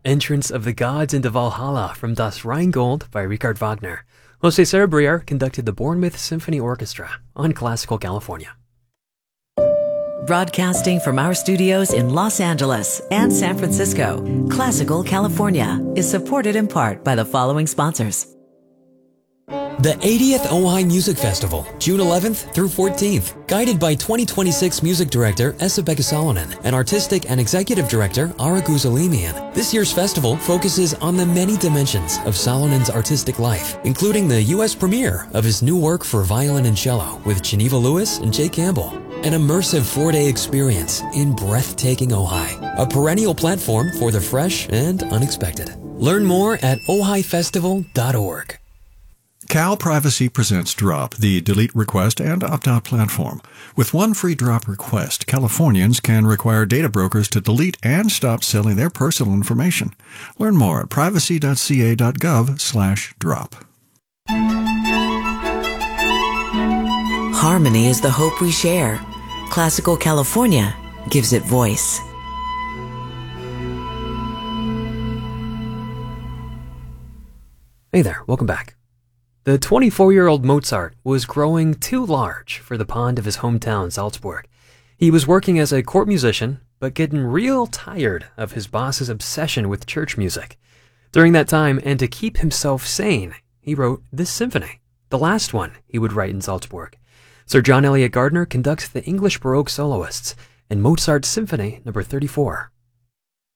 Entrance of the Gods into Valhalla from Das Rheingold by Richard Wagner. Jose Cerebrier conducted the Bournemouth Symphony Orchestra on Classical California. Broadcasting from our studios in Los Angeles and San Francisco, Classical California is supported in part by the following sponsors. The 80th Ojai Music Festival, June 11th through 14th, guided by 2026 Music Director Esa-Pekka Salonen and Artistic and Executive Director Ara Guzalimian. This year's festival focuses on the many dimensions of Salonen's artistic life, including the U.S. premiere of his new work for violin and cello with Geneva Lewis and Jay Campbell. An immersive 4-day experience in breathtaking Ojai, a perennial platform for the fresh and unexpected. Learn more at ojaifestival.org. Cal Privacy presents Drop, the delete request and opt-out platform. With one free drop request, Californians can require data brokers to delete and stop selling their personal information. Learn more at privacy.ca.gov/drop. Harmony is the hope we share. Classical California gives it voice. Hey there, welcome back. The 24-year-old Mozart was growing too large for the pond of his hometown, Salzburg. He was working as a court musician, but getting real tired of his boss's obsession with church music. During that time, and to keep himself sane, he wrote this symphony, the last one he would write in Salzburg. Sir John Eliot Gardiner conducts the English Baroque soloists in Mozart's Symphony No. 34.